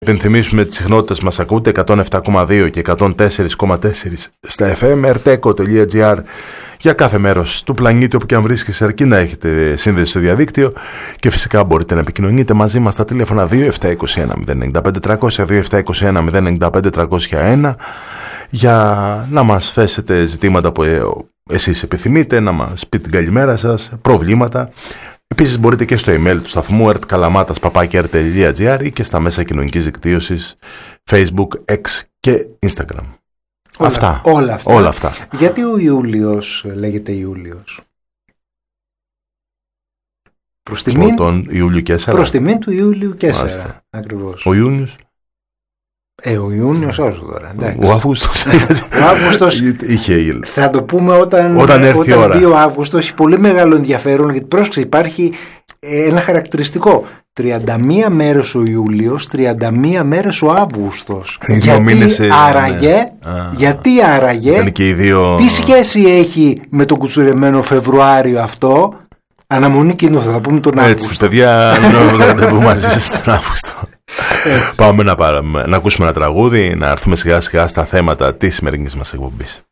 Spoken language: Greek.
Υπενθυμίσουμε τις συχνότητες μας ακούτε 107,2 και 104,4 στα FM, rteco.gr για κάθε μέρος του πλανήτη όπου και αν βρίσκεσαι, αρκεί να έχετε σύνδεση στο διαδίκτυο, και φυσικά μπορείτε να επικοινωνείτε μαζί μας στα τηλέφωνα 2721 095 300, 2721 095 301 για να μας θέσετε ζητήματα που εσείς επιθυμείτε, να μας πείτε την καλημέρα σας, προβλήματα. Επίσης μπορείτε και στο email του σταθμού ertkalamatas@rtl.gr ή και στα μέσα κοινωνικής δικτύωσης Facebook, X και Instagram. Όλα αυτά. Γιατί ο Ιούλιος λέγεται Ιούλιος? Προς τιμήν Ιούλιου Κέσσερα. Προς τιμήν του Ιούλιου Κέσσερα. Ακριβώς. Ο Ιούνιος. Ο Ιούνιος όσο τώρα. Ο Αύγουστος. Ο Αύγουστος είχε. Θα το πούμε όταν έρθει η ώρα. Μπει ο Αύγουστος. Έχει πολύ μεγάλο ενδιαφέρον, γιατί πρόσεξε, υπάρχει ένα χαρακτηριστικό. 31 μέρες ο Ιούλιος, 31 μέρες ο Αύγουστος. Γιατί άραγε, τι σχέση έχει με τον κουτσουρεμένο Φεβρουάριο αυτό? Αναμονή κοινού, θα πούμε τον Αύγουστο. Έτσι, παιδιά, δεν πούμε μαζί σας τον Αύγουστο. Πάμε να ακούσουμε ένα τραγούδι, να έρθουμε σιγά σιγά στα θέματα της σημερινής μας εκπομπής.